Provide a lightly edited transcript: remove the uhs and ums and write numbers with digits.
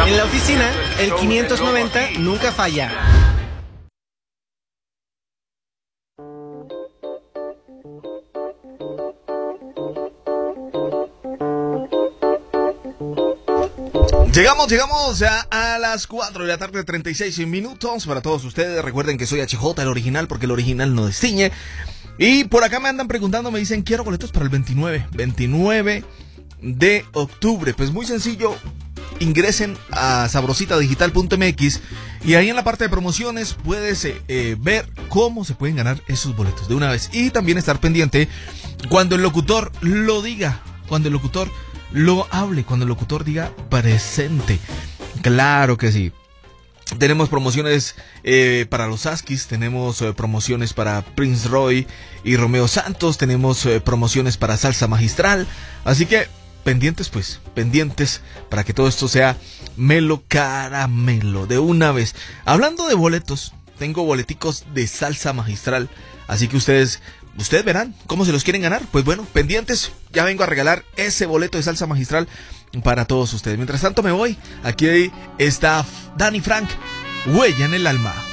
En la oficina, el 590 nunca falla. Llegamos ya a las 4 de la tarde, 36 minutos para todos ustedes. Recuerden que soy HJ, el original, porque el original no destiñe. Y por acá me andan preguntando, me dicen, quiero boletos para el 29 de octubre. Pues muy sencillo, ingresen a sabrositadigital.mx y ahí en la parte de promociones puedes ver cómo se pueden ganar esos boletos de una vez. Y también estar pendiente cuando el locutor lo diga, cuando el locutor lo hable, cuando el locutor diga presente. Claro que sí. Tenemos promociones para los Askis, tenemos promociones para Prince Roy y Romeo Santos, tenemos promociones para Salsa Magistral, así que pendientes para que todo esto sea melo caramelo de una vez. Hablando de boletos, tengo boleticos de Salsa Magistral, así que ustedes verán cómo se los quieren ganar. Pues bueno, pendientes, ya vengo a regalar ese boleto de Salsa Magistral para todos ustedes. Mientras tanto me voy, aquí está Danny Frank, Huella en el alma.